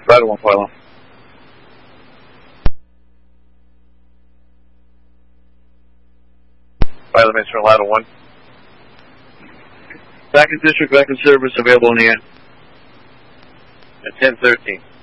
Ladder 1, fire line. Pilot Mason, Ladder 1. Back in district, back in service, available in the air. At 10:13.